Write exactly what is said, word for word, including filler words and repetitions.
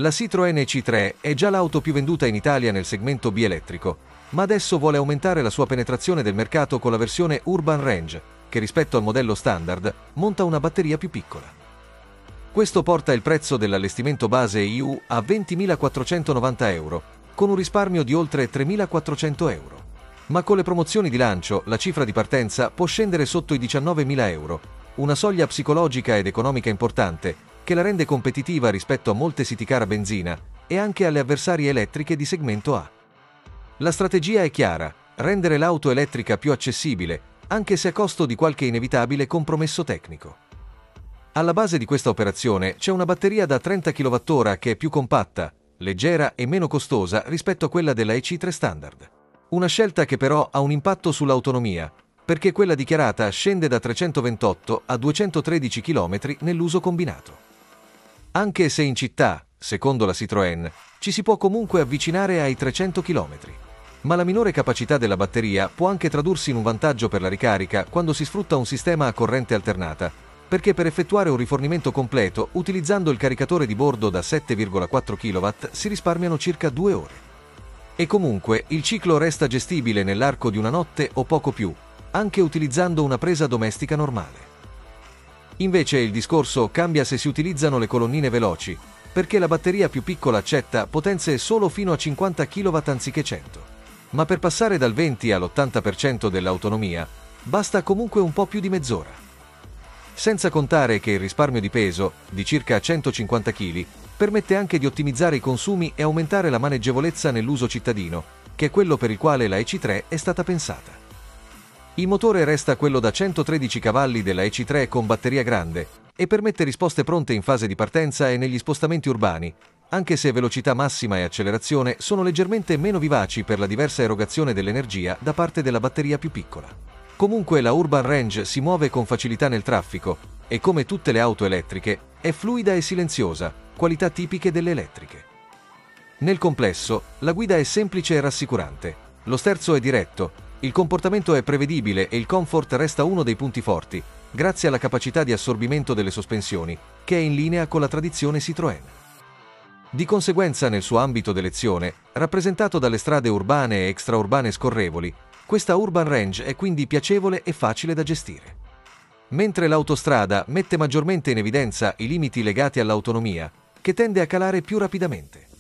La Citroën E C tre è già l'auto più venduta in Italia nel segmento B-elettrico, ma adesso vuole aumentare la sua penetrazione del mercato con la versione Urban Range, che rispetto al modello standard monta una batteria più piccola. Questo porta il prezzo dell'allestimento base E U a ventimilaquattrocentonovanta euro, con un risparmio di oltre tremilaquattrocento euro. Ma con le promozioni di lancio la cifra di partenza può scendere sotto i diciannovemila euro, una soglia psicologica ed economica importante che la rende competitiva rispetto a molte city car a benzina e anche alle avversarie elettriche di segmento A. La strategia è chiara: rendere l'auto elettrica più accessibile, anche se a costo di qualche inevitabile compromesso tecnico. Alla base di questa operazione c'è una batteria da trenta chilowattora che è più compatta, leggera e meno costosa rispetto a quella della E C tre standard. Una scelta che però ha un impatto sull'autonomia, perché quella dichiarata scende da trecentoventotto a duecentotredici chilometri nell'uso combinato. Anche se in città, secondo la Citroën, ci si può comunque avvicinare ai trecento chilometri. Ma la minore capacità della batteria può anche tradursi in un vantaggio per la ricarica quando si sfrutta un sistema a corrente alternata, perché per effettuare un rifornimento completo utilizzando il caricatore di bordo da sette virgola quattro chilowatt si risparmiano circa due ore. E comunque il ciclo resta gestibile nell'arco di una notte o poco più, anche utilizzando una presa domestica normale. Invece il discorso cambia se si utilizzano le colonnine veloci, perché la batteria più piccola accetta potenze solo fino a cinquanta chilowatt anziché cento. Ma per passare dal venti all'ottanta per cento dell'autonomia, basta comunque un po' più di mezz'ora. Senza contare che il risparmio di peso, di circa centocinquanta chilogrammi, permette anche di ottimizzare i consumi e aumentare la maneggevolezza nell'uso cittadino, che è quello per il quale la E C tre è stata pensata. Il motore resta quello da centotredici cavalli della E C tre con batteria grande e permette risposte pronte in fase di partenza e negli spostamenti urbani, anche se velocità massima e accelerazione sono leggermente meno vivaci per la diversa erogazione dell'energia da parte della batteria più piccola. Comunque la Urban Range si muove con facilità nel traffico e, come tutte le auto elettriche, è fluida e silenziosa, qualità tipiche delle elettriche. Nel complesso, la guida è semplice e rassicurante, lo sterzo è diretto, il comportamento è prevedibile e il comfort resta uno dei punti forti, grazie alla capacità di assorbimento delle sospensioni, che è in linea con la tradizione Citroën. Di conseguenza, nel suo ambito d'elezione, rappresentato dalle strade urbane e extraurbane scorrevoli, questa Urban Range è quindi piacevole e facile da gestire. Mentre l'autostrada mette maggiormente in evidenza i limiti legati all'autonomia, che tende a calare più rapidamente.